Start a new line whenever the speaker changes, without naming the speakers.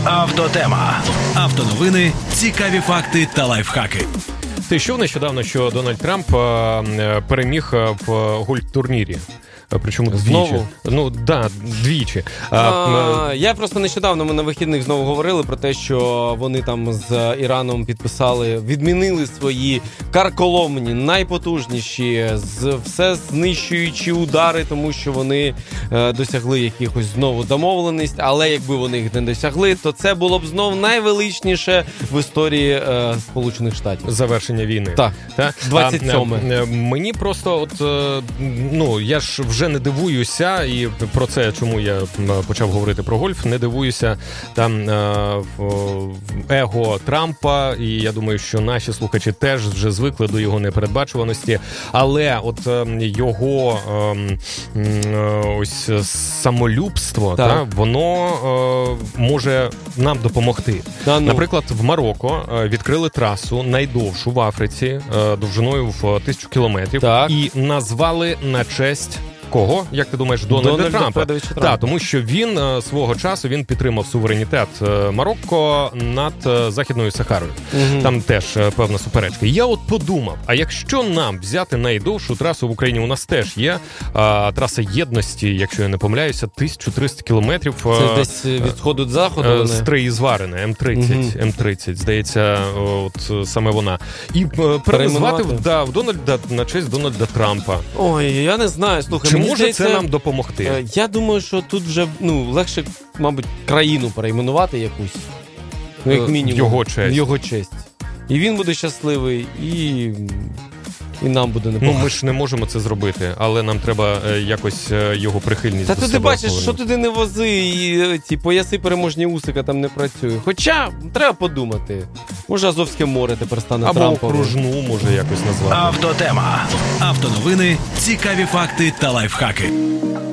Автотема. Автоновини, цікаві факти та лайфхаки.
Ти чув нещодавно, що Дональд Трамп переміг в гольф-турнірі? Причому
знову?
Двічі.
Я просто нещодавно, ми на вихідних знову говорили про те, що вони там з Іраном відмінили свої карколомні, найпотужніші, все знищуючі удари, тому що вони досягли якихось знову домовленостей, але якби вони їх не досягли, то це було б знову найвеличніше в історії Сполучених Штатів.
Завершення війни.
Так. 27-ме.
Мені просто я ж вже не дивуюся, і про це, чому я почав говорити про гольф, не дивуюся там его Трампа, і я думаю, що наші слухачі теж вже звикли до його непередбачуваності, але от його ось самолюбство, воно може нам допомогти. Наприклад, в Марокко відкрили трасу найдовшу в Африці, довжиною в 1000 кілометрів, і назвали на честь кого? Як ти думаєш, Дональда Трампа? Так, тому що він свого часу підтримав суверенітет Марокко над Західною Сахарою. Угу. Там теж певна суперечка. Я от подумав, а якщо нам взяти найдовшу трасу в Україні, у нас теж є траса єдності, якщо я не помиляюся, 1300 кілометрів.
Це десь від сходу до заходу?
Стрий-Зварине, М30, здається, от саме вона. І переназвати в Дональда на честь Дональда Трампа.
Ой, я не знаю, слухай.
Чи може це нам допомогти?
Я думаю, що тут вже легше, мабуть, країну перейменувати якусь. Як мінімум. Його честь. І він буде щасливий, і нам буде непогано.
Ми ж не можемо це зробити, але нам треба якось його прихильність до себе.
Та ти бачиш, що туди не вози, і ті пояси переможні Усика там не працюють. Хоча, треба подумати. Може, Азовське море тепер стане Трамповим.
Або окружну, може якось назвати.
Автотема. Автоновини, цікаві факти та лайфхаки.